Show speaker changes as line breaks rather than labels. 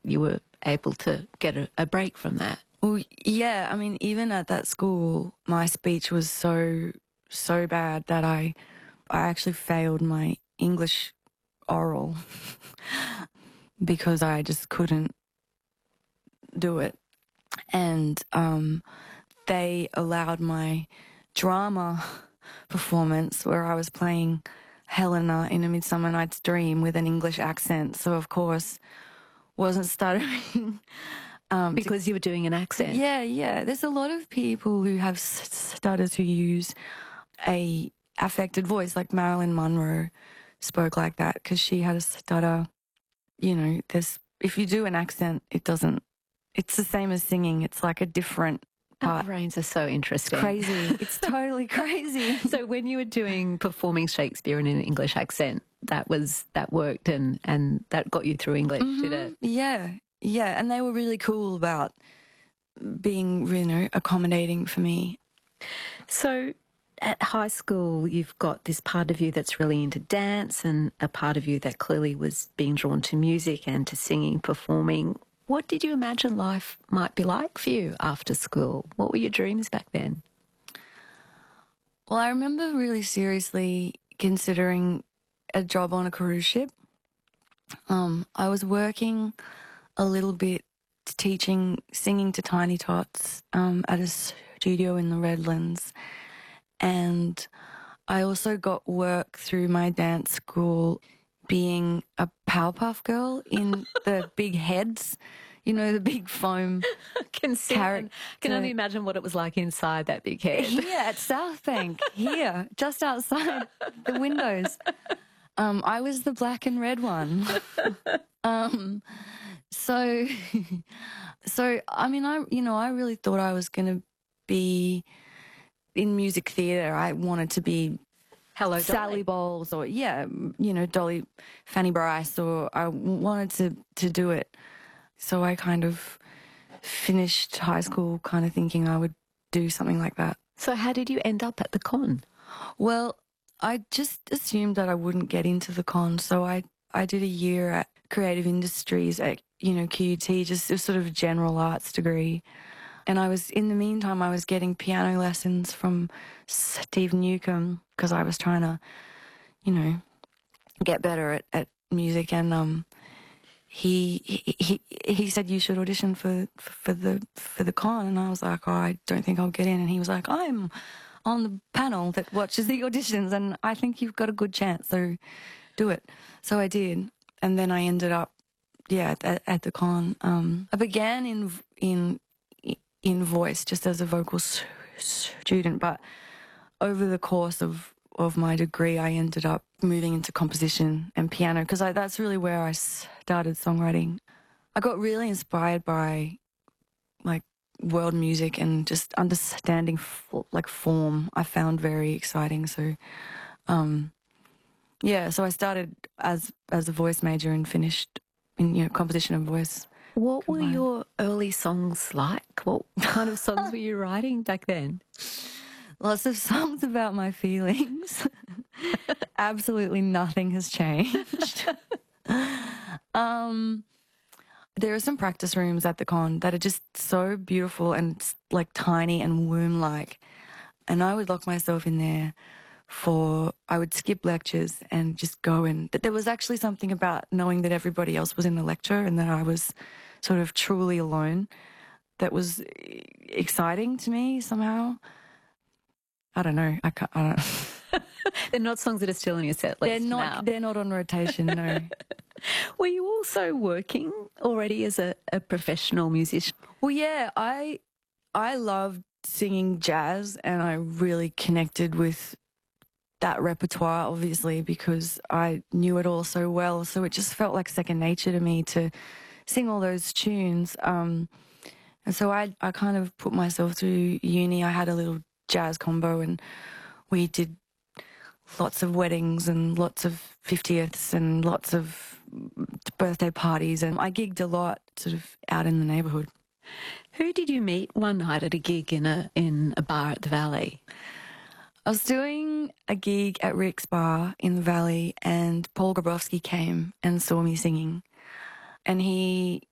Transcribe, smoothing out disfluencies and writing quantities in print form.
you were able to get a break from that.
Well, yeah, I mean, even at that school, my speech was so bad that I actually failed my English oral because I just couldn't do it. And they allowed my drama performance where I was playing Helena in A Midsummer Night's Dream with an English accent. So, of course, wasn't stuttering.
Because you were doing an accent.
Yeah. There's a lot of people who have stutters who use a affected voice, like Marilyn Monroe spoke like that because she had a stutter. You know, if you do an accent, it's the same as singing. It's like a different
Our brains are so interesting.
It's crazy. It's totally crazy.
So when you were performing Shakespeare in an English accent, that worked and that got you through English, did it?
Yeah. And they were really cool about being, accommodating for me.
So at high school, you've got this part of you that's really into dance and a part of you that clearly was being drawn to music and to singing, performing. What did you imagine life might be like for you after school? What were your dreams back then?
Well, I remember really seriously considering a job on a cruise ship. I was working a little bit teaching singing to Tiny Tots at a studio in the Redlands. And I also got work through my dance school being a Powerpuff Girl in the big heads, the big foam character.
Can only imagine what it was like inside that big head.
Yeah, at South Bank, here, just outside the windows. I was the black and red one. So I mean, I really thought I was going to be in music theatre. I wanted to be
Hello,
Sally
Dolly.
Bowles or, Dolly, Fanny Bryce, or I wanted to do it. So I kind of finished high school kind of thinking I would do something like that.
So how did you end up at the con?
Well, I just assumed that I wouldn't get into the con, so I did a year at Creative Industries at, QUT, just a sort of general arts degree. And in the meantime, I was getting piano lessons from Steve Newcomb because I was trying to, get better at music. And he said you should audition for the con, and I was like, oh, I don't think I'll get in. And he was like, I'm on the panel that watches the auditions, and I think you've got a good chance, so do it. So I did, and then I ended up, at the con. I began in voice just as a vocal student, but over the course of my degree, I ended up moving into composition and piano because that's really where I started songwriting. I got really inspired by world music and just understanding form. I found very exciting. So, so I started as a voice major and finished in composition and voice.
What were your early songs like? What kind of songs were you writing back then?
Lots of songs about my feelings. Absolutely nothing has changed. There are some practice rooms at the con that are just so beautiful and tiny and womb-like. And I would lock myself in there I would skip lectures and just go in. There was actually something about knowing that everybody else was in the lecture and that I was sort of truly alone that was exciting to me somehow. I don't know. I don't.
They're not songs that are still in your set list now.
They're not on rotation, no.
Were you also working already as a professional musician?
Well, yeah, I loved singing jazz, and I really connected with that repertoire, obviously, because I knew it all so well. So it just felt like second nature to me to sing all those tunes. And so I kind of put myself through uni. I had a little jazz combo, and we did lots of weddings and lots of 50ths and lots of birthday parties, and I gigged a lot sort of out in the neighbourhood.
Who did you meet one night at a gig in a bar at the Valley?
I was doing a gig at Rick's Bar in the Valley, and Paul Grabowski came and saw me singing, and he